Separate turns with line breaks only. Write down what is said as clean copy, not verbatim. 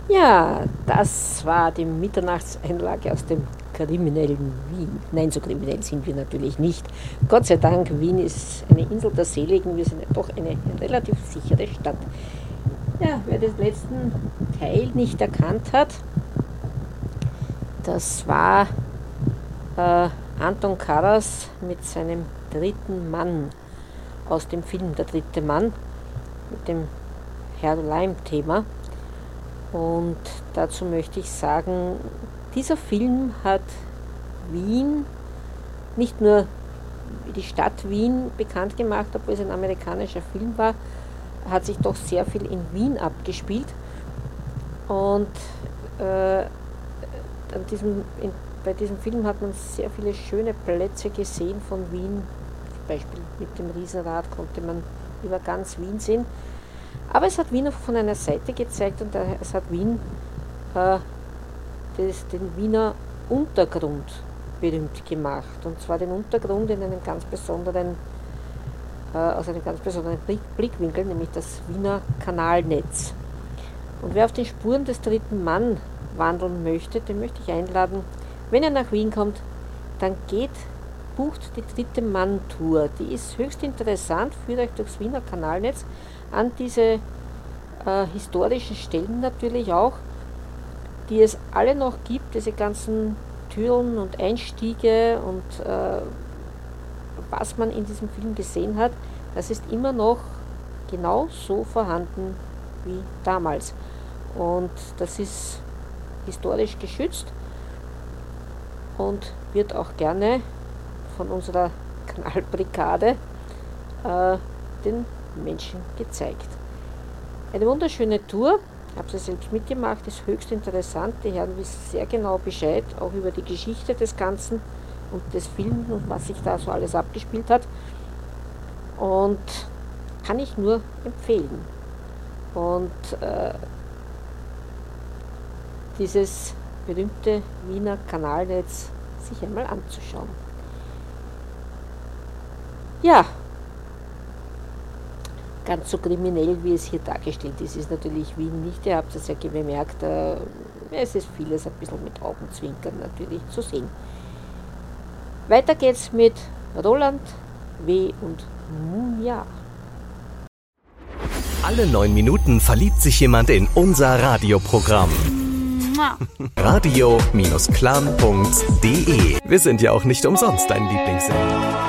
Ja, das war die Mitternachtseinlage aus dem kriminellen Wien. Nein, so kriminell sind wir natürlich nicht. Gott sei Dank, Wien ist eine Insel der Seligen. Wir sind ja doch eine relativ sichere Stadt. Ja, wer den letzten Teil nicht erkannt hat, das war Anton Karas mit seinem dritten Mann aus dem Film Der dritte Mann mit dem Herr Leim-Thema. Und dazu möchte ich sagen, dieser Film hat Wien, nicht nur die Stadt Wien bekannt gemacht, obwohl es ein amerikanischer Film war, hat sich doch sehr viel in Wien abgespielt. Und bei diesem Film hat man sehr viele schöne Plätze gesehen von Wien. Zum Beispiel mit dem Riesenrad konnte man über ganz Wien sehen. Aber es hat Wien auch von einer Seite gezeigt und es hat Wien den Wiener Untergrund berühmt gemacht. Und zwar den Untergrund in einem ganz besonderen, aus einem ganz besonderen Blickwinkel, nämlich das Wiener Kanalnetz. Und wer auf den Spuren des dritten Mann wandeln möchte, den möchte ich einladen, wenn er nach Wien kommt, dann bucht die dritte Mann-Tour. Die ist höchst interessant, führt euch durchs Wiener Kanalnetz an diese historischen Stellen natürlich auch, die es alle noch gibt, diese ganzen Türen und Einstiege und was man in diesem Film gesehen hat, das ist immer noch genau so vorhanden wie damals. Und das ist historisch geschützt und wird auch gerne von unserer Kanalbrigade den Menschen gezeigt. Eine wunderschöne Tour, ich habe sie selbst mitgemacht, ist höchst interessant. Die Herren wissen sehr genau Bescheid, auch über die Geschichte des Ganzen und des Films und was sich da so alles abgespielt hat. Und kann ich nur empfehlen. Und dieses berühmte Wiener Kanalnetz sich einmal anzuschauen. Ja, ganz so kriminell, wie es hier dargestellt ist, ist natürlich Wien nicht. Ihr habt es ja gemerkt, es ist vieles ein bisschen mit Augenzwinkern natürlich zu sehen. Weiter geht's mit Roland W. und Munja.
Alle 9 Minuten verliebt sich jemand in unser Radioprogramm. Radio-clan.de. Wir sind ja auch nicht umsonst dein Lieblingssender.